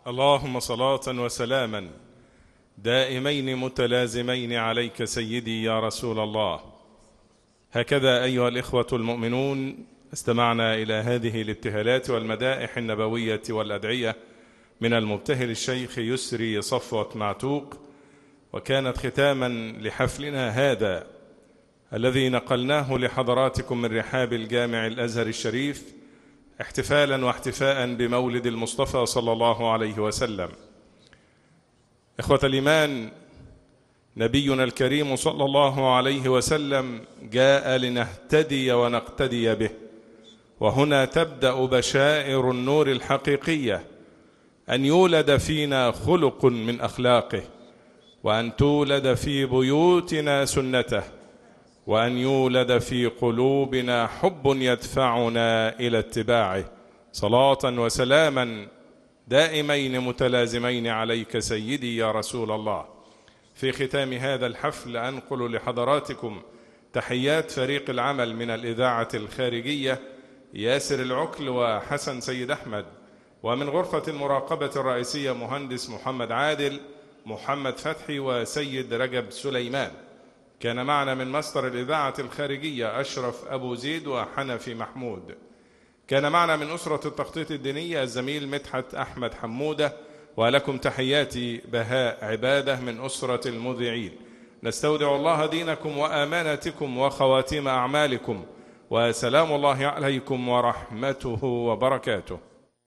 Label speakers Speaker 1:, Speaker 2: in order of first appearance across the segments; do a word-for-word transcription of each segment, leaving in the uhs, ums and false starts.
Speaker 1: اللهم صلاة وسلاما دائمين متلازمين عليك سيدي يا رسول الله. هكذا أيها الإخوة المؤمنون استمعنا إلى هذه الابتهالات والمدائح النبوية والأدعية من المبتهل الشيخ يسري صفوة معتوق، وكانت ختاما لحفلنا هذا الذي نقلناه لحضراتكم من رحاب الجامع الأزهر الشريف احتفالا واحتفاء بمولد المصطفى صلى الله عليه وسلم. إخوة الإيمان، نبينا الكريم صلى الله عليه وسلم جاء لنهتدي ونقتدي به، وهنا تبدأ بشائر النور الحقيقية: أن يولد فينا خلق من أخلاقه، وأن تولد في بيوتنا سنته، وأن يولد في قلوبنا حب يدفعنا إلى اتباعه. صلاة وسلاما دائمين متلازمين عليك سيدي يا رسول الله. في ختام هذا الحفل أنقل لحضراتكم تحيات فريق العمل من الإذاعة الخارجية ياسر العكل وحسن سيد أحمد، ومن غرفة المراقبة الرئيسية مهندس محمد عادل، محمد فتحي وسيد رجب سليمان. كان معنا من مصدر الإذاعة الخارجية أشرف أبو زيد وحنفي محمود. كان معنا من أسرة التخطيط الدينية الزميل مدحت أحمد حمودة. ولكم تحياتي بهاء عبادة من أسرة المذيعين. نستودع الله دينكم وأمانتكم وخواتيم أعمالكم، وسلام الله عليكم ورحمته وبركاته.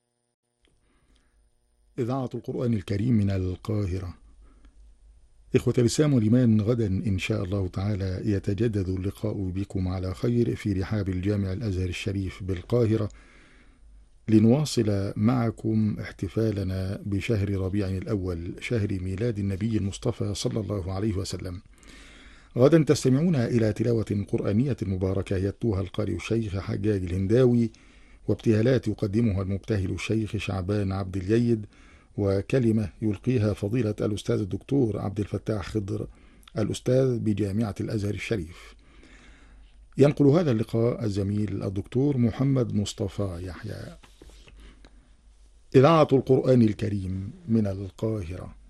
Speaker 2: إذاعة القرآن الكريم من القاهرة. إخوة الإسلام والإيمان، غدا إن شاء الله تعالى يتجدد اللقاء بكم على خير في رحاب الجامع الأزهر الشريف بالقاهرة لنواصل معكم احتفالنا بشهر ربيع الأول، شهر ميلاد النبي المصطفى صلى الله عليه وسلم. غدا تستمعون إلى تلاوة قرآنية مباركة يتلوها القارئ الشيخ حجاج الهنداوي، وابتهالات يقدمها المبتهل الشيخ شعبان عبد الجيد، وكلمة يلقيها فضيلة الأستاذ الدكتور عبد الفتاح خضر الأستاذ بجامعة الأزهر الشريف. ينقل هذا اللقاء الزميل الدكتور محمد مصطفى يحيى. إذاعة القرآن الكريم من القاهرة.